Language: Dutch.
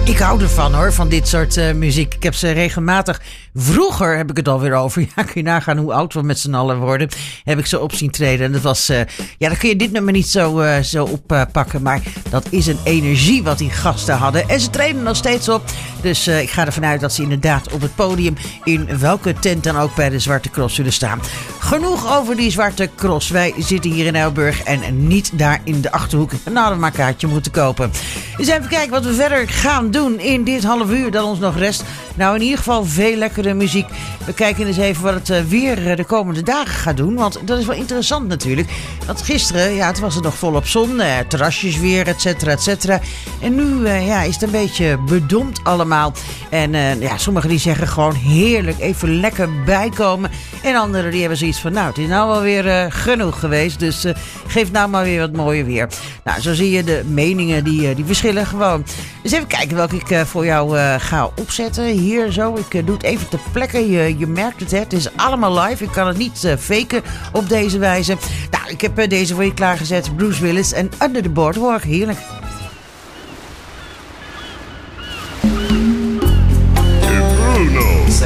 Ik hou ervan hoor, van dit soort muziek. Ik heb ze regelmatig, vroeger heb ik het alweer over. Ja, kun je nagaan hoe oud we met z'n allen worden. Heb ik ze op zien treden. En dat was, dan kun je dit nummer niet zo oppakken. Maar dat is een energie wat die gasten hadden. En ze treden nog steeds op. Dus ik ga ervan uit dat ze inderdaad op het podium, in welke tent dan ook, bij de Zwarte Cross zullen staan. Genoeg over die Zwarte Cross. Wij zitten hier in Elburg en niet daar in de Achterhoek. En nou, hadden we maar een kaartje moeten kopen. Dus even kijken wat we verder gaan doen in dit half uur dat ons nog rest. Nou, in ieder geval veel lekkere muziek. We kijken eens even wat het weer de komende dagen gaat doen. Want dat is wel interessant natuurlijk. Want gisteren, het was er nog volop zon. Terrasjes weer, et cetera, et cetera. En nu is het een beetje bedompt allemaal. En sommigen die zeggen gewoon heerlijk, even lekker bijkomen. En anderen die hebben zoiets van, het is nou wel weer genoeg geweest. Dus geef nou maar weer wat mooier weer. Nou, zo zie je de meningen die verschillen gewoon. Dus even kijken welke ik voor jou ga opzetten. Hier zo, ik doe het even ter plekke. Je merkt het, hè? Het is allemaal live. Ik kan het niet faken op deze wijze. Nou, ik heb deze voor je klaargezet. Bruce Willis en Under the Boardwalk. Heerlijk.